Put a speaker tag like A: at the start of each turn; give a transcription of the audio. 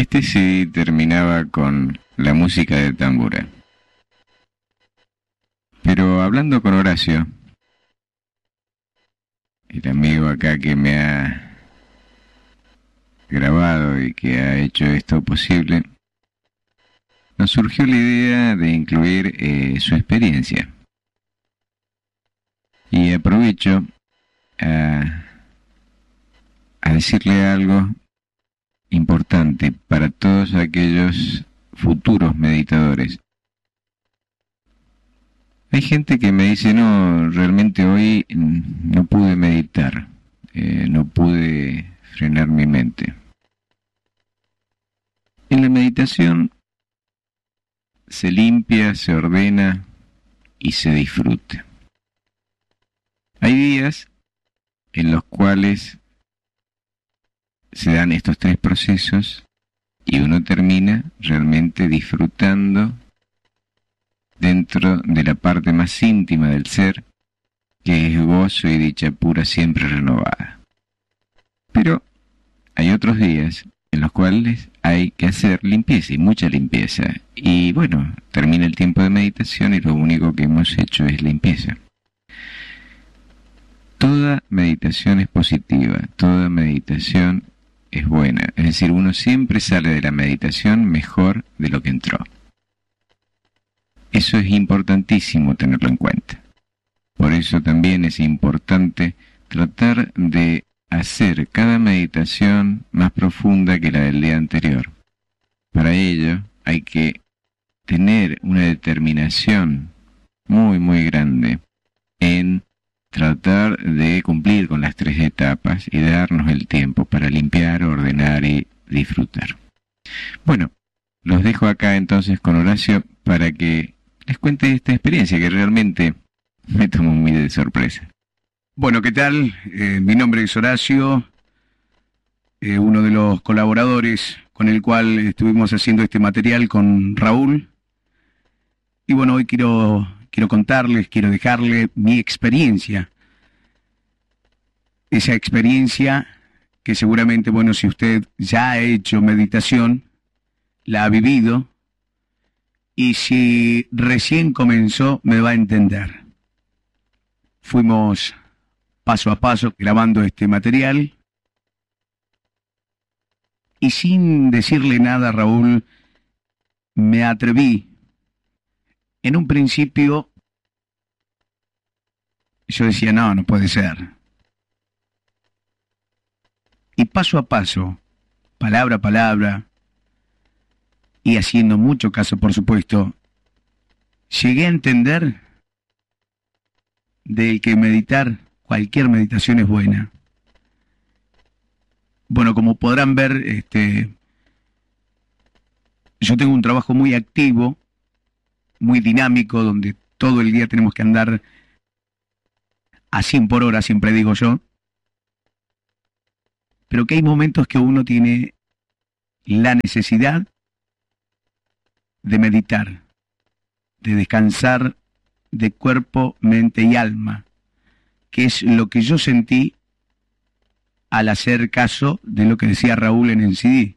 A: Este sí terminaba con la música de tambora. Pero hablando con Horacio, el amigo acá que me ha grabado y que ha hecho esto posible, nos surgió la idea de incluir su experiencia. Y aprovecho a decirle algo importante para todos aquellos futuros meditadores. Hay gente que me dice, no, realmente hoy no pude meditar, no pude frenar mi mente. En la meditación se limpia, se ordena y se disfruta. Hay días en los cuales se dan estos tres procesos y uno termina realmente disfrutando dentro de la parte más íntima del ser, que es gozo y dicha pura siempre renovada. Pero hay otros días en los cuales hay que hacer limpieza y mucha limpieza. Y bueno, termina el tiempo de meditación y lo único que hemos hecho es limpieza. Toda meditación es positiva, toda meditación es buena. Es decir, uno siempre sale de la meditación mejor de lo que entró. Eso es importantísimo tenerlo en cuenta. Por eso también es importante tratar de hacer cada meditación más profunda que la del día anterior. Para ello hay que tener una determinación muy, muy grande en tratar de cumplir con las tres etapas y darnos el tiempo para limpiar, ordenar y disfrutar. Bueno, los dejo acá entonces con Horacio para que les cuente esta experiencia que realmente me tomó muy de sorpresa.
B: Bueno, ¿qué tal? Mi nombre es Horacio, uno de los colaboradores con el cual estuvimos haciendo este material con Raúl. Y bueno, hoy quiero contarles, quiero dejarle mi experiencia. Esa experiencia que seguramente, bueno, si usted ya ha hecho meditación, la ha vivido, y si recién comenzó, me va a entender. Fuimos paso a paso grabando este material, y sin decirle nada a Raúl, me atreví. En un principio, yo decía, no puede ser. Y paso a paso, palabra a palabra, y haciendo mucho caso, por supuesto, llegué a entender de que meditar, cualquier meditación es buena. Bueno, como podrán ver, yo tengo un trabajo muy activo, muy dinámico, donde todo el día tenemos que andar a 100 por hora, siempre digo yo, pero que hay momentos que uno tiene la necesidad de meditar, de descansar de cuerpo, mente y alma, que es lo que yo sentí al hacer caso de lo que decía Raúl en el CD.